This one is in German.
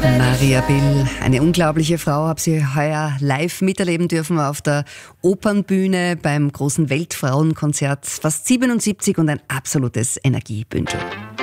Maria Bill, eine unglaubliche Frau, habe sie heuer live miterleben dürfen auf der Opernbühne beim großen Weltfrauenkonzert. Fast 77 und ein absolutes Energiebündel.